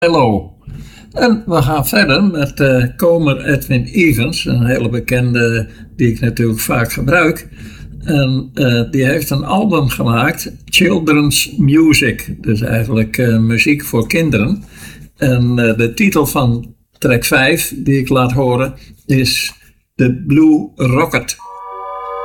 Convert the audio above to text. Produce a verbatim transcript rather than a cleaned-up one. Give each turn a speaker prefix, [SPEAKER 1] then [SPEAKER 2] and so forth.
[SPEAKER 1] Hello. En we gaan verder met uh, Comer Edwin Evans, een hele bekende die ik natuurlijk vaak gebruik. En uh, die heeft een album gemaakt, Children's Music, dus eigenlijk uh, muziek voor kinderen. En uh, de titel van track vijf die ik laat horen is The Blue Rocket.